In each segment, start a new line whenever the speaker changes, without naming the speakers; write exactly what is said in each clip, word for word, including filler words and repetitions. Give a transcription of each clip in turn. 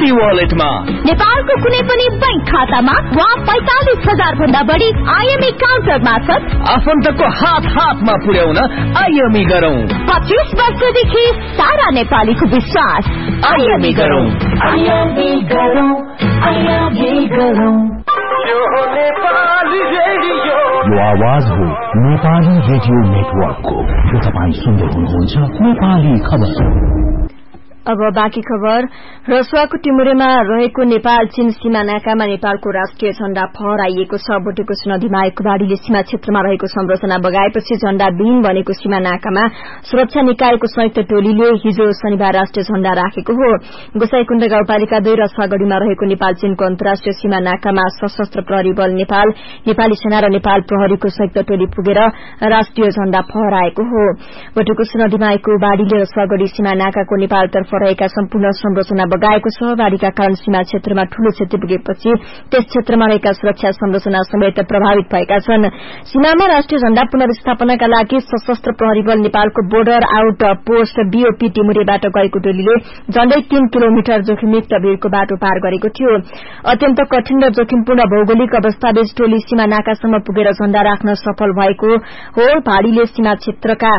Easy वालेटमा
नेपालको कुनै पनि बैंक खातामा वा पैंतालिस हजार भन्दा बढी आईएमई काउन्टर मार्फत
आफन्तको हात हातमा पुर्याउन आईएमई गरौं।
पच्चीस वर्षदेखि सारा नेपालीको विश्वास।
आईएमई गरौं,
आईएमई गरौं, आईएमई गरौं।
यो हो नेपाली रेडियो,
यो आवाज हो नेपाली रेडियो नेटवर्कको। यो तपाईँ सुन्दै हुनुहुन्छ नेपाली खबर।
अब बाँकी खबर। रसुवाको टिमुरेमा रहेको नेपाल चीन सीमा नाकामा नेपालको राष्ट्रिय झण्डा फहराइएको छ। बोटेकोशी नदीमा आएको बाढ़ीले सीमा क्षेत्रमा रहेको संरचना बगाएपछि झण्डा विहीन बनेको सीमा नाकामा सुरक्षा निकायको संयुक्त टोलीले हिजो शनिबार राष्ट्रिय झण्डा राखेको हो। गोसाईकुण्ड गाउँपालिका दुई रसुवागढ़ीमा रहेको नेपाल चीनको अन्तर्राष्ट्रिय सीमा नाकामा सशस्त्र प्रहरी बल नेपाल, नेपाली सेना र नेपाल प्रहरीको संयुक्त टोली पुगेर राष्ट्रिय झण्डा फहराएको हो। बोटेकोशी नदीमा आएको बाढ़ीले रसुवागढ़ी सीमा नाकाको नेपालतर्फ रहेका सम्पूर्ण संरचना बगाएको छ। बाढ़ीका कारण सीमा क्षेत्रमा ठूलो क्षति पुगेपछि त्यस क्षेत्रमा रहेका सुरक्षा संरचना समेत प्रभावित भएका छन्। सीमामा राष्ट्रिय झण्डा पुनर्स्थापनाका लागि सशस्त्र प्रहरी बल नेपालको बोर्डर आउट पोस्ट बीओपी टिमुरेबाट गएको टोलीले झण्डै तीन किलोमिटर जोखिमयुक्त भीड़को बाटो पार गरेको थियो। अत्यन्त कठिन र जोखिमपूर्ण भौगोलिक अवस्थाबीच टोली सीमा नाकासम्म पुगेर झण्डा राख्न सफल भएको हो। भाड़ीले सीमा क्षेत्रका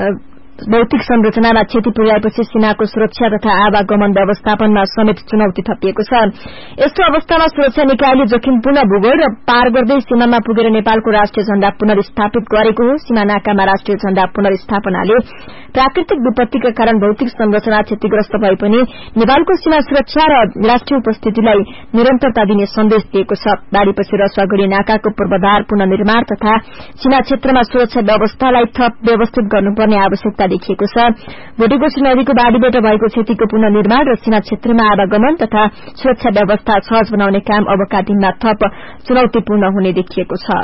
भौतिक संरचनामा क्षति पुर्याएपछि सीमाको सुरक्षा तथा आवागमन व्यवस्थापनमा समेत चुनौती थपिएको छ। यस्तो अवस्थामा सुरक्षा निकायले जोखिमपूर्ण भूगोल र पार गर्दै सीमामा पुगेर नेपालको राष्ट्रिय झण्डा पुनर्स्थापित गरेको हो। सीमा नाकामा राष्ट्रिय झण्डा पुनर्स्थापनाले प्राकृतिक विपत्तिका कारण भौतिक संरचना क्षतिग्रस्त भए पनि नेपालको सीमा सुरक्षा र राष्ट्रिय उपस्थितिलाई निरन्तरता दिने सन्देश दिएको छ। बाढ़ीपछि रसुवागढ़ी नाकाको पूर्वाधार पुनर्निर्माण तथा सीमा क्षेत्रमा सुरक्षा व्यवस्थालाई थप व्यवस्थित गर्नुपर्ने आवश्यकता देखिएको छ। बोटेकोशी नदीको बाढ़ीबाट भएको क्षतिको पुनर्निर्माण र सीमा क्षेत्रमा आवागमन तथा सुरक्षा व्यवस्था सहज बनाउने काम अबका दिनमा थप चुनौतीपूर्ण हुने देखिएको छ।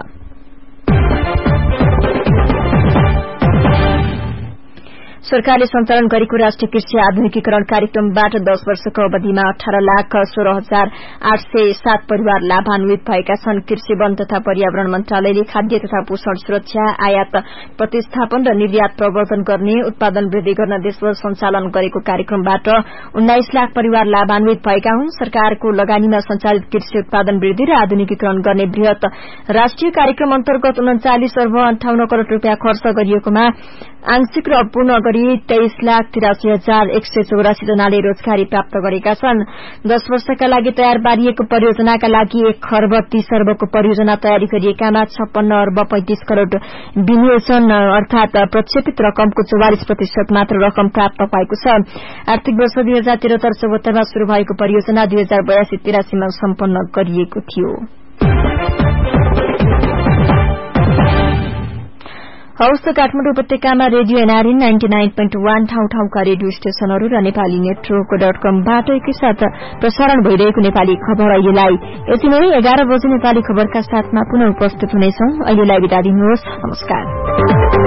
सरकारले सञ्चालन गरेको राष्ट्रिय कृषि आधुनिकीकरण कार्यक्रमबाट दश वर्षको अवधिमा अठार लाख सोह्र हजार आठ सय सात परिवार लाभान्वित भएका छन्। कृषि वन तथा पर्यावरण मन्त्रालयले खाद्य तथा पोषण सुरक्षा, आयात प्रतिस्थापन र निर्यात प्रवर्धन गर्ने, उत्पादन वृद्धि गर्न देशभर सञ्चालन गरेको कार्यक्रमबाट उन्नाइस लाख परिवार लाभान्वित भएका हुन्। सरकारको लगानीमा सञ्चालित कृषि उत्पादन वृद्धि र आधुनिकीकरण गर्ने वृहत राष्ट्रिय कार्यक्रम अन्तर्गत उन्चालिस अर्ब अन्ठाउन्न करोड़ रूपियाँ खर्च गरिएकोमा आंशिक र पूर्ण गरी तेइस लाख तिरासी हजार एक सय चौरासी जनाले रोजगारी प्राप्त गरेका छन्। दश वर्षका लागि तयार पारिएको परियोजनाका लागि एक खर्ब तीस अर्बको परियोजना तयारी गरिएकामा छप्पन्न अर्ब पैंतिस करोड़ विनियोजन अर्थात प्रक्षेपित रकमको चौवालिस प्रतिशत मात्र रकम प्राप्त भएको छ। आर्थिक वर्ष दुई हजार त्रिहत्तर चौहत्तरमा शुरू भएको परियोजना दुई हजार बयासी तिरासीमा सम्पन्न गरिएको थियो। हौस् त काठमाडौँ उपत्यकामा radio NRN ninety nine point one ठाउँ ठाउँका रेडियो स्टेशनहरू र नेपाली नेटवर्क डट कमबाट एकैसाथ प्रसारण भइरहेको नेपाली खबर अहिलेलाई यति नै। एघार बजे नेपाली खबरका साथमा पुनः उपस्थित हुनेछौं। अहिलेलाई बिदा दिनुहोस्। नमस्कार।